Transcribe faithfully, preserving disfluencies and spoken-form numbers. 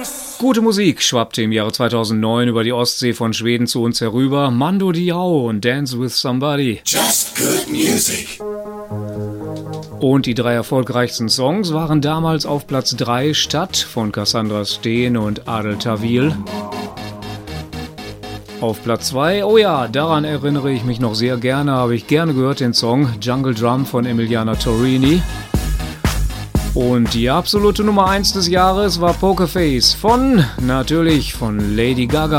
Gute Musik schwappte im Jahre zweitausendneun über die Ostsee von Schweden zu uns herüber. Mando Diao und Dance with Somebody. Just good music. Und die drei erfolgreichsten Songs waren damals auf Platz drei Stadt von Cassandra Steen und Adel Tawil. Auf Platz zwei, oh ja, daran erinnere ich mich noch sehr gerne, habe ich gerne gehört den Song Jungle Drum von Emiliana Torrini. Und die absolute Nummer eins des Jahres war Poker Face von, natürlich, von Lady Gaga.